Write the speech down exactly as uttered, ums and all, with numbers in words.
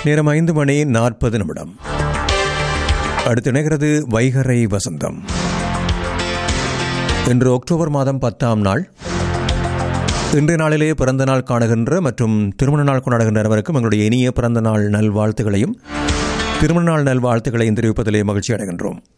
நேரம் ஐந்து மணி நாற்பது நிமிடம். அடுத்து இணைகிறது வைகரை வசந்தம். இன்று அக்டோபர் மாதம் பத்தாம் நாள். இன்றைய நாளிலே பிறந்த நாள் காணுகின்ற மற்றும் திருமண நாள் கொண்டாடுகின்ற அனைவருக்கும் எங்களுடைய இனிய பிறந்த நாள் நல்வாழ்த்துக்களையும் திருமண நாள் நல்வாழ்த்துக்களையும் தெரிவிப்பதிலே மகிழ்ச்சி அடைகின்றோம்.